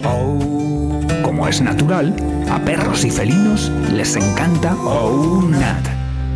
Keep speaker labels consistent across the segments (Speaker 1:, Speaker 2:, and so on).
Speaker 1: Como es natural, a perros y felinos les encanta OUNAT.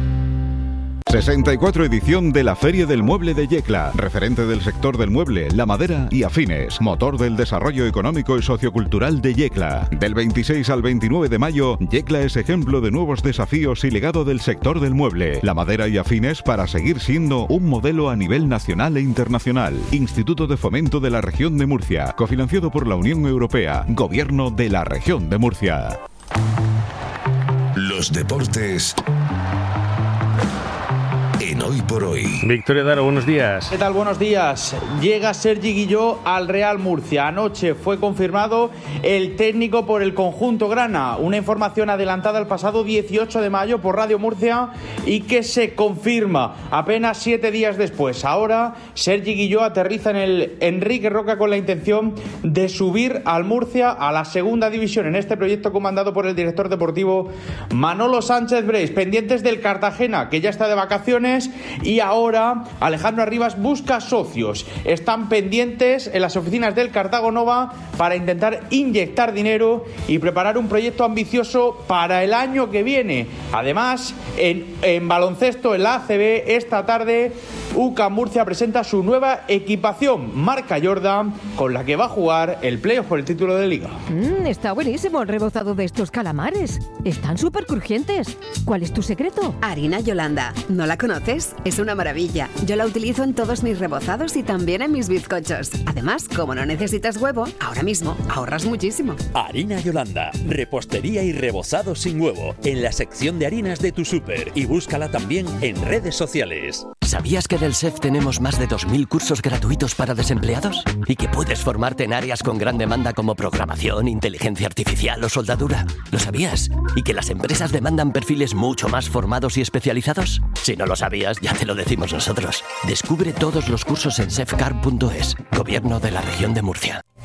Speaker 2: 64 edición de la Feria del Mueble de Yecla, referente del sector del mueble, la madera y afines, motor del desarrollo económico y sociocultural de Yecla. Del 26 al 29 de mayo, Yecla es ejemplo de nuevos desafíos y legado del sector del mueble, la madera y afines para seguir siendo un modelo a nivel nacional e internacional. Instituto de Fomento de la Región de Murcia, cofinanciado por la Unión Europea, Gobierno de la Región de Murcia.
Speaker 3: Los deportes en Hoy por Hoy.
Speaker 4: Victoria Daro, buenos días.
Speaker 5: ¿Qué tal? Buenos días. Llega Sergi Guilló al Real Murcia. Anoche fue confirmado el técnico por el conjunto grana. Una información adelantada el pasado 18 de mayo por Radio Murcia y que se confirma apenas 7 días después. Ahora Sergi Guilló aterriza en el Enrique Roca con la intención de subir al Murcia a la segunda división en este proyecto comandado por el director deportivo Manolo Sánchez Breis. Pendientes del Cartagena, que ya está de vacaciones, y ahora Alejandro Arribas busca socios. Están pendientes en las oficinas del Cartago Nova para intentar inyectar dinero y preparar un proyecto ambicioso para el año que viene. Además, en baloncesto, en la ACB, esta tarde UCAM Murcia presenta su nueva equipación marca Jordan, con la que va a jugar el playoff por el título de liga.
Speaker 6: Está buenísimo el rebozado de estos calamares. Están súper crujientes. ¿Cuál es tu secreto?
Speaker 7: Harina Yolanda. ¿No la conoces? Es una maravilla. Yo la utilizo en todos mis rebozados y también en mis bizcochos. Además, como no necesitas huevo, ahora mismo ahorras muchísimo.
Speaker 8: Harina Yolanda. Repostería y rebozado sin huevo. En la sección de harinas de tu súper. Y búscala también en redes sociales.
Speaker 9: ¿Sabías que en el SEF tenemos más de 2.000 cursos gratuitos para desempleados? Y que puedes formarte en áreas con gran demanda como programación, inteligencia artificial o soldadura. ¿Lo sabías? ¿Y que las empresas demandan perfiles mucho más formados y especializados? Si no lo sabías, ya te lo decimos nosotros. Descubre todos los cursos en sefcar.es, Gobierno de la Región de Murcia.